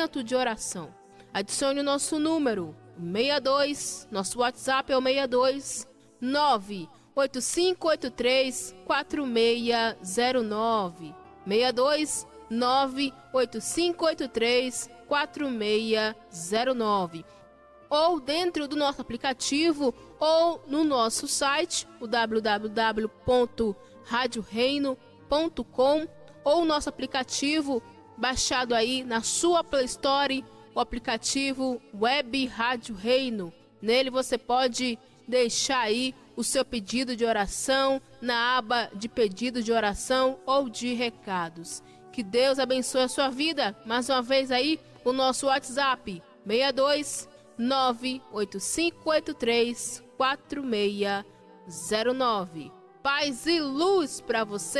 momento de oração. Adicione o nosso número 62, nosso WhatsApp é o 62 98583 4609. 62 98583 4609. Ou dentro do nosso aplicativo ou no nosso site, o www.radioreino.com, ou nosso aplicativo baixado aí na sua Play Store, o aplicativo Web Rádio Reino. Nele você pode deixar aí o seu pedido de oração na aba de pedido de oração ou de recados. Que Deus abençoe a sua vida. Mais uma vez aí o nosso WhatsApp 62 98583 4609. Paz e luz para você.